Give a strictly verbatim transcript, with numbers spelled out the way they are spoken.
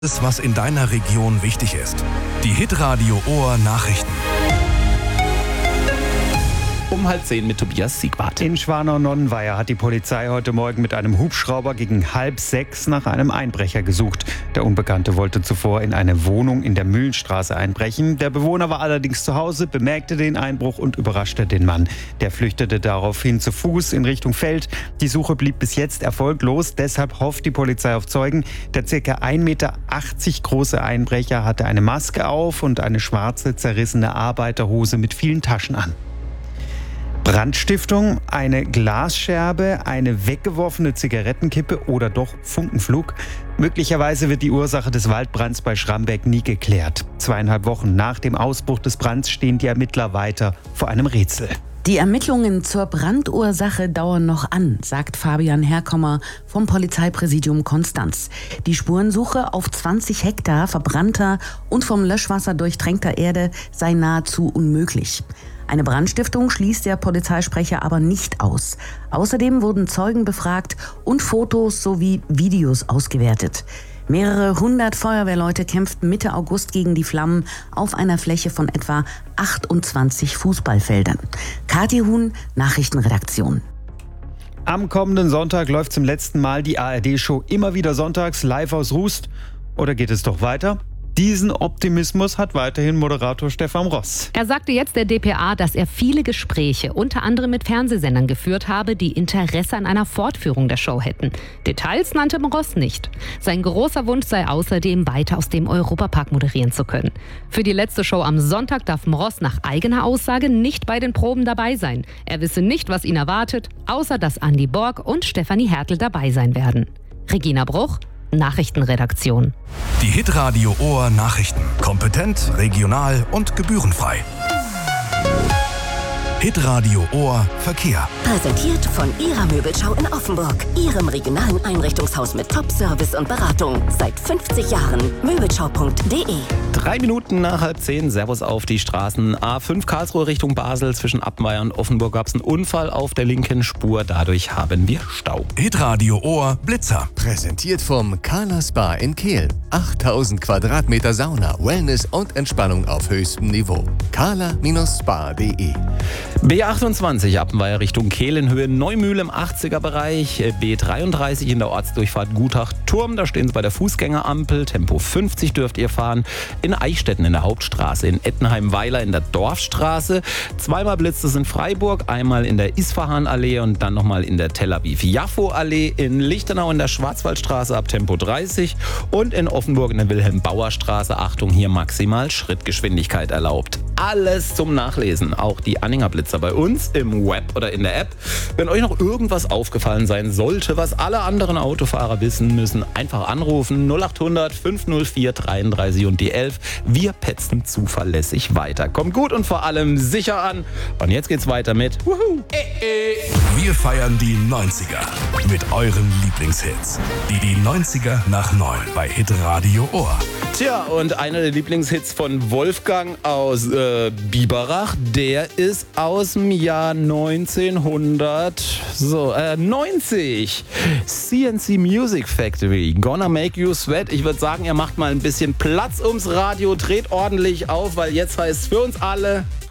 Alles, was in deiner Region wichtig ist. Die Hitradio Ohr Nachrichten. Um halb zehn mit Tobias Siegwart. In Schwanau-Nonnenweier hat die Polizei heute Morgen mit einem Hubschrauber gegen halb sechs nach einem Einbrecher gesucht. Der Unbekannte wollte zuvor in eine Wohnung in der Mühlenstraße einbrechen. Der Bewohner war allerdings zu Hause, bemerkte den Einbruch und überraschte den Mann. Der flüchtete daraufhin zu Fuß in Richtung Feld. Die Suche blieb bis jetzt erfolglos. Deshalb hofft die Polizei auf Zeugen. Der ca. ein Meter achtzig große Einbrecher hatte eine Maske auf und eine schwarze, zerrissene Arbeiterhose mit vielen Taschen an. Brandstiftung, eine Glasscherbe, eine weggeworfene Zigarettenkippe oder doch Funkenflug? Möglicherweise wird die Ursache des Waldbrands bei Schramberg nie geklärt. Zweieinhalb Wochen nach dem Ausbruch des Brands stehen die Ermittler weiter vor einem Rätsel. Die Ermittlungen zur Brandursache dauern noch an, sagt Fabian Herkommer vom Polizeipräsidium Konstanz. Die Spurensuche auf zwanzig Hektar verbrannter und vom Löschwasser durchtränkter Erde sei nahezu unmöglich. Eine Brandstiftung schließt der Polizeisprecher aber nicht aus. Außerdem wurden Zeugen befragt und Fotos sowie Videos ausgewertet. Mehrere hundert Feuerwehrleute kämpften Mitte August gegen die Flammen auf einer Fläche von etwa achtundzwanzig Fußballfeldern. Kathi Huhn, Nachrichtenredaktion. Am kommenden Sonntag läuft zum letzten Mal die A R D-Show immer wieder sonntags live aus Rust. Oder geht es doch weiter? Diesen Optimismus hat weiterhin Moderator Stefan Ross. Er sagte jetzt der D P A, dass er viele Gespräche, unter anderem mit Fernsehsendern, geführt habe, die Interesse an einer Fortführung der Show hätten. Details nannte Ross nicht. Sein großer Wunsch sei außerdem, weiter aus dem Europapark moderieren zu können. Für die letzte Show am Sonntag darf Ross nach eigener Aussage nicht bei den Proben dabei sein. Er wisse nicht, was ihn erwartet, außer dass Andi Borg und Stefanie Hertel dabei sein werden. Regina Bruch, Nachrichtenredaktion. Die Hitradio Ohr Nachrichten. Kompetent, regional und gebührenfrei. Hitradio Ohr Verkehr. Präsentiert von Ihrer Möbelschau in Offenburg. Ihrem regionalen Einrichtungshaus mit Top-Service und Beratung. Seit fünfzig Jahren. Möbelschau punkt de. Drei Minuten nach halb zehn. Servus auf die Straßen. A fünf Karlsruhe Richtung Basel. Zwischen Appenweier und Offenburg gab es einen Unfall auf der linken Spur. Dadurch haben wir Stau. Hitradio Ohr Blitzer. Präsentiert vom Carla Spa in Kehl. achttausend Quadratmeter Sauna, Wellness und Entspannung auf höchstem Niveau. carla Spa punkt de. B achtundzwanzig Appenweier Richtung Kehl in Höhe Neumühle im achtziger Bereich. B dreiunddreißig in der Ortsdurchfahrt Gutach-Turm. Da stehen Sie bei der Fußgängerampel. Tempo fünfzig dürft ihr fahren. In Eichstätten in der Hauptstraße. In Ettenheim-Weiler in der Dorfstraße. Zweimal blitzt es in Freiburg. Einmal in der Isfahan-Allee und dann nochmal in der Tel Aviv-Jaffo-Allee. In Lichtenau in der Schwarzwaldstraße ab Tempo dreißig. Und in Offenburg in der Wilhelm-Bauer-Straße. Achtung, hier maximal Schrittgeschwindigkeit erlaubt. Alles zum Nachlesen. Auch die Anhängerblitzer bei uns im Web oder in der App. Wenn euch noch irgendwas aufgefallen sein sollte, was alle anderen Autofahrer wissen müssen, einfach anrufen null acht hundert fünf null vier dreiunddreißig und die elf. Wir petzen zuverlässig weiter. Kommt gut und vor allem sicher an. Und jetzt geht's weiter mit Wuhu. Wir feiern die neunziger mit euren Lieblingshits. Die, die neunziger nach neun bei Hitradio Ohr. Tja, und einer der Lieblingshits von Wolfgang aus äh, Biberach, der ist aus dem Jahr neunzehnhundertneunzig. So, äh, neunzig. C N C Music Factory, Gonna Make You Sweat. Ich würde sagen, ihr macht mal ein bisschen Platz ums Radio, dreht ordentlich auf, weil jetzt heißt es für uns alle